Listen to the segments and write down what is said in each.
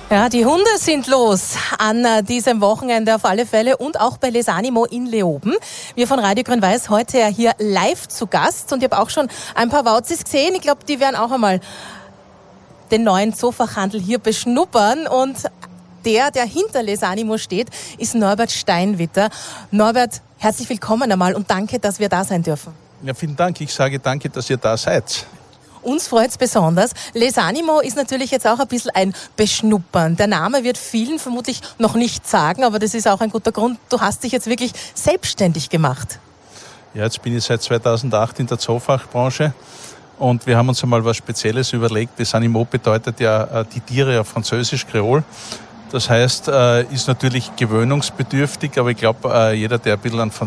Ja, die Hunde sind los an diesem Wochenende auf alle Fälle und auch bei Les Animo in Leoben. Wir von Radio Grün-Weiß heute ja hier live zu Gast und ich habe auch schon ein paar Wauzis gesehen. Ich glaube, die werden auch einmal den neuen Zoofachhandel hier beschnuppern und der hinter Les Animo steht, ist Norbert Steinwitter. Norbert, herzlich willkommen einmal und danke, dass wir da sein dürfen. Ja, vielen Dank. Ich sage danke, dass ihr da seid. Uns freut es besonders. Les Animo ist natürlich jetzt auch ein bisschen ein Beschnuppern. Der Name wird vielen vermutlich noch nicht sagen, aber das ist auch ein guter Grund. Du hast dich jetzt wirklich selbstständig gemacht. Ja, jetzt bin ich seit 2008 in der Zoofachbranche und wir haben uns einmal was Spezielles überlegt. Les Animo bedeutet ja die Tiere auf Französisch, Kreol. Das heißt, ist natürlich gewöhnungsbedürftig, aber ich glaube, jeder, der ein bisschen ein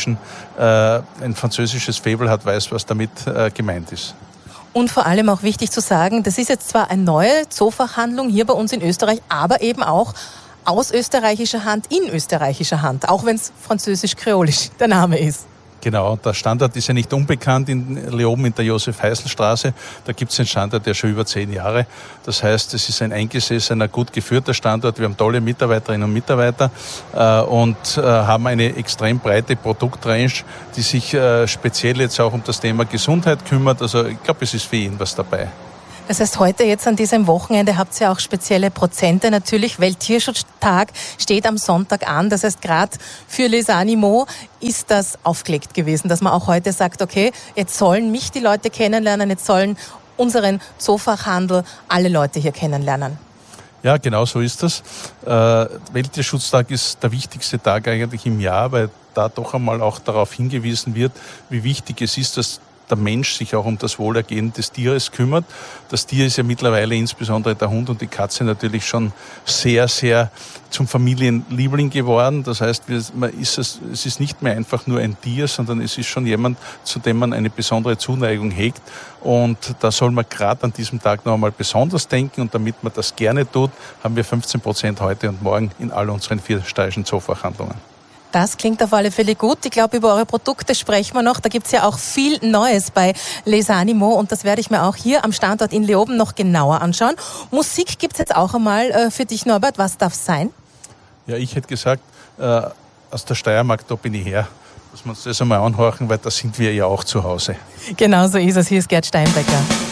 französisches Faible hat, weiß, was damit gemeint ist. Und vor allem auch wichtig zu sagen, das ist jetzt zwar eine neue Zoofachhandlung hier bei uns in Österreich, aber eben auch aus österreichischer Hand in österreichischer Hand, auch wenn es französisch-kreolisch der Name ist. Genau, der Standort ist ja nicht unbekannt in Leoben in der Josef-Heißl-Straße. Da gibt es einen Standort, der schon über 10 Jahre. Das heißt, es ist ein eingesessener, gut geführter Standort. Wir haben tolle Mitarbeiterinnen und Mitarbeiter und haben eine extrem breite Produktrange, die sich speziell jetzt auch um das Thema Gesundheit kümmert. Also ich glaube, es ist für jeden was dabei. Das heißt, heute jetzt an diesem Wochenende habt ihr auch spezielle Prozente natürlich. Welttierschutztag steht am Sonntag an. Das heißt, gerade für Les Animo ist das aufgelegt gewesen, dass man auch heute sagt, okay, jetzt sollen mich die Leute kennenlernen, jetzt sollen unseren Zoofachhandel alle Leute hier kennenlernen. Ja, genau so ist das. Welttierschutztag ist der wichtigste Tag eigentlich im Jahr, weil da doch einmal auch darauf hingewiesen wird, wie wichtig es ist, dass der Mensch sich auch um das Wohlergehen des Tieres kümmert. Das Tier ist ja mittlerweile, insbesondere der Hund und die Katze, natürlich schon sehr, sehr zum Familienliebling geworden. Das heißt, es ist nicht mehr einfach nur ein Tier, sondern es ist schon jemand, zu dem man eine besondere Zuneigung hegt. Und da soll man gerade an diesem Tag noch einmal besonders denken. Und damit man das gerne tut, haben wir 15% heute und morgen in all unseren 4 steirischen Zoofachhandlungen. Das klingt auf alle Fälle gut. Ich glaube, über eure Produkte sprechen wir noch. Da gibt's ja auch viel Neues bei Les Animo und das werde ich mir auch hier am Standort in Leoben noch genauer anschauen. Musik gibt's jetzt auch einmal für dich, Norbert. Was darf's sein? Ja, ich hätte gesagt, aus der Steiermark, da bin ich her. Dass wir uns das einmal anhorchen, weil da sind wir ja auch zu Hause. Genau so ist es. Hier ist Gerd Steinbecker.